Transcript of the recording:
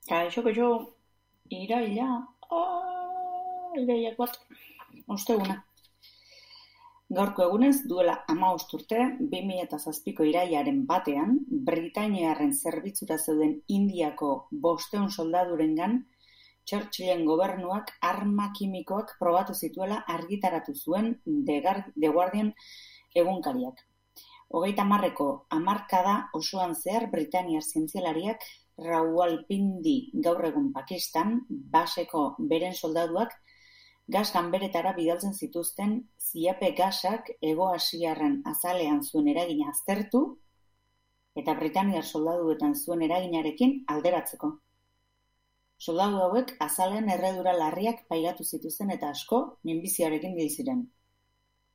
Kaixo, iraila, irailak bat, osteguna. Gaurko egunez, duela 15 urte, 2007ko irailaren batean, Britainiarren zerbitzura zeuden Indiako 500 soldadurengan, Churchillen gobernuak arma kimikoak probatu zituela argitaratu zuen The Guardian egunkariak. 30ko hamarkada osoan zehar Britainiar zientzialariak Rawalpindi, gaur egun Pakistan, baseko beren soldaduak gas ganberetara bidaltzen zituzten ziape gasak Hego-Asiarren azalean zuen eragina aztertu eta Britainiar soldaduetan zuen eraginarekin alderatzeko. Soldadu hauek azalean erredura larriak pairatu zituzten eta asko minbiziarekin hil ziren.